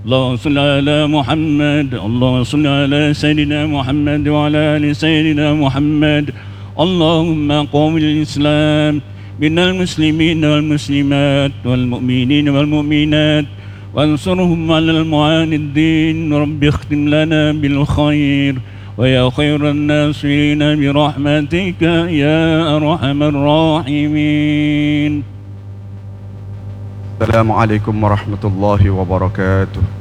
اللهم صل على محمد. اللهم صل على سيدنا محمد وعلى آل سيدنا محمد. اللهم قوم الإسلام من المسلمين والمسلمات والمؤمنين والمؤمنات وانصرهم على المعاندين. رب اختم لنا بالخير ويا خير الناصرين برحمتك يا أرحم الراحمين. السلام عليكم ورحمة الله وبركاته.